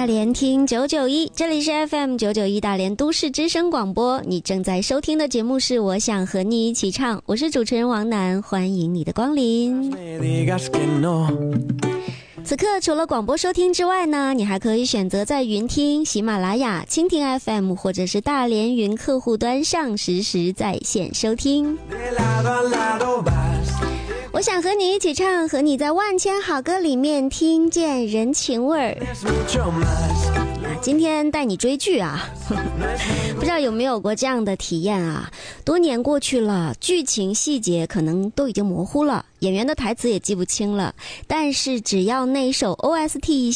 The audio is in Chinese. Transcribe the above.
连听991，这里是 FM991 大连都市之声广播，你正在收听的节目是我想和你一起唱，我是主持人王楠，欢迎你的光临。此刻除了广播收听之外呢，你还可以选择在云听、喜马拉雅、蜻蜓 FM 或者是大连云客户端上实时在线收听。我想和你一起唱，和你在万千好歌里面听见人情味儿。今天带你追剧啊，不知道有没有过这样的体验啊？多年过去了，剧情细节可能都已经模糊了，演员的台词也记不清了，但是只要那首 OST